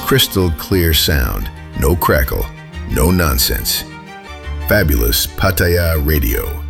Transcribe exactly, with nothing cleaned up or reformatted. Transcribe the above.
crystal clear sound, no crackle, no nonsense. Fabulous Pattaya Radio.